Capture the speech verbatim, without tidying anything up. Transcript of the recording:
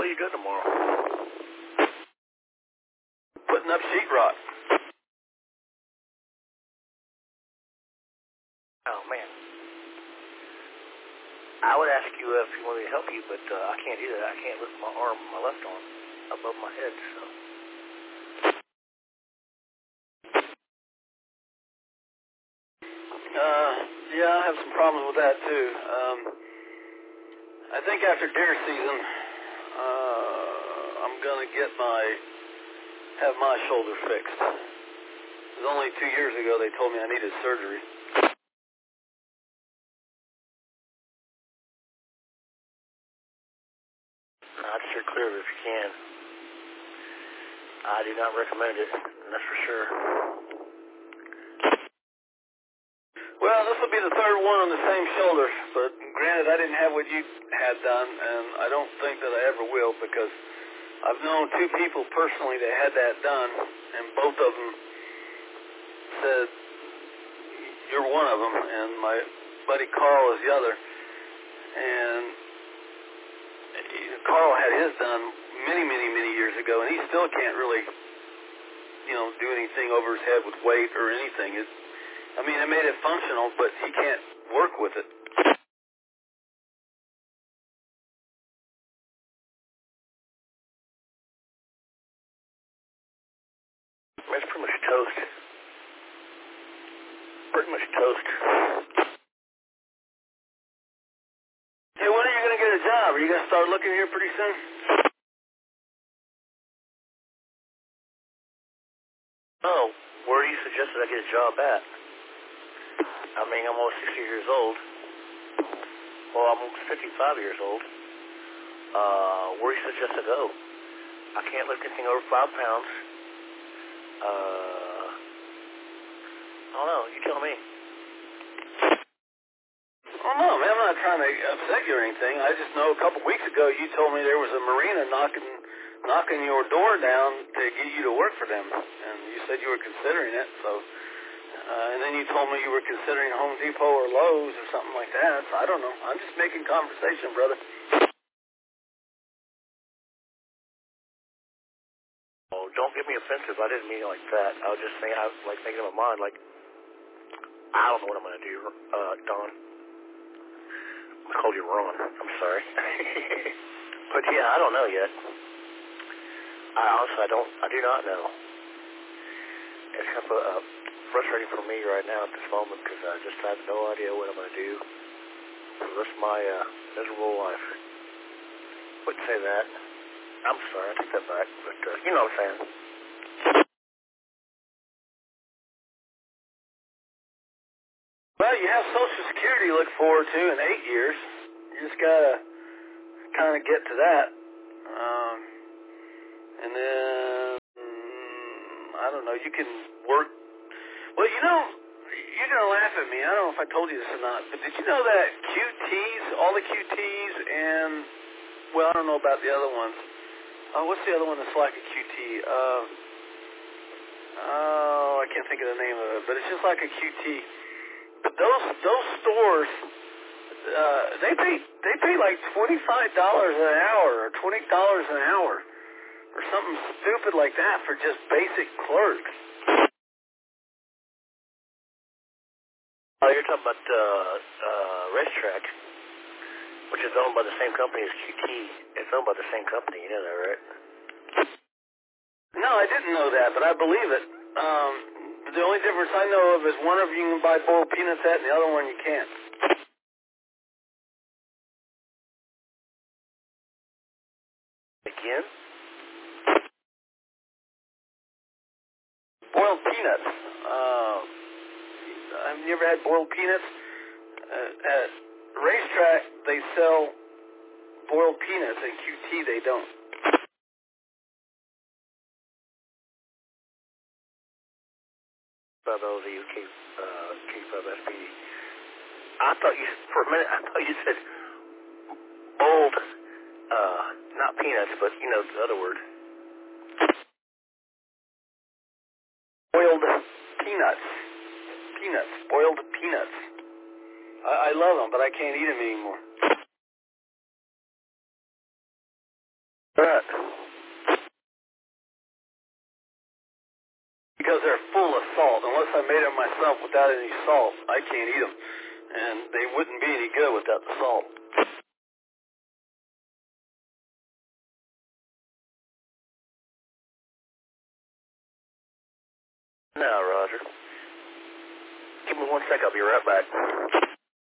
What are you doing tomorrow? Putting up sheetrock. Oh, man. I would ask you if you want me to help you, but uh, I can't do that. I can't lift my arm, my left arm, above my head, so. Uh, yeah, I have some problems with that, too. Um, I think after deer season, uh, I'm going to get my, have my shoulder fixed. It was only two years ago they told me I needed surgery. I'd steer clear of it if you can. I do not recommend it, that's for sure. Well, this will be the third one on the same shoulder, but granted, I didn't have what you had done, and I don't think that I ever will, because I've known two people personally that had that done, and both of them said, you're one of them, and my buddy Carl is the other. And Carl had his done many, many, many years ago, and he still can't really, you know, do anything over his head with weight or anything. It, I mean, it made it functional, but he can't work with it. It's pretty much toast. Pretty much toast. Hey, when are you going to get a job? Are you going to start looking here pretty soon? Oh, where do you suggest that I get a job at? I mean, I'm almost sixty years old. Well, I'm almost fifty-five years old. Uh, where do you suggest I go? I can't lift anything over five pounds. Uh, I don't know. You tell me. Oh, no, man, I'm not trying to upset you or anything. I just know a couple weeks ago you told me there was a marina knocking knocking your door down to get you to work for them. And you said you were considering it, so... Uh, and then you told me you were considering Home Depot or Lowe's or something like that. So I don't know. I'm just making conversation, brother. Oh, don't get me offensive. I didn't mean it like that. I was just saying, I was like making up my mind, like, I don't know what I'm going to do, uh, Don. I called you Ron. I'm sorry. But yeah, I don't know yet. I honestly, I don't, I do not know. It's kind of uh, frustrating for me right now at this moment because I just have no idea what I'm going to do for the rest of my uh, miserable life. Wouldn't say that. I'm sorry, I take that back, but uh, you know what I'm saying. Well, you have Social Security to look forward to in eight years. You just got to kind of get to that. Um, and then, mm, I don't know, you can work. Well, you know, you're going to laugh at me. I don't know if I told you this or not, but did you know that Q Ts, all the Q Ts and, well, I don't know about the other ones. Uh, what's the other one that's like a Q T? Uh, oh, I can't think of the name of it, but it's just like a Q T. But those those stores, uh, they pay they pay like twenty-five dollars an hour or twenty dollars an hour or something stupid like that for just basic clerks. Oh, you're talking about uh, uh, Racetrack, which is owned by the same company as Q T. It's owned by the same company, you know that, right? No, I didn't know that, but I believe it. Um, the only difference I know of is one of you can buy boiled peanuts at, and the other one you can't. Again? Boiled peanuts. Uh, have you ever had boiled peanuts? Uh, at Racetrack, they sell boiled peanuts, and Q T they don't. five L Z U K, uh, K five S P D. I thought you, for a minute, I thought you said boiled, uh, not peanuts, but, you know, the other word. Boiled peanuts. Peanuts. Boiled peanuts. I, I love them, but I can't eat them anymore. Right. Because they're full of salt. Unless I made them myself without any salt, I can't eat them. And they wouldn't be any good without the salt. Now, Roger. Give me one sec, I'll be right back.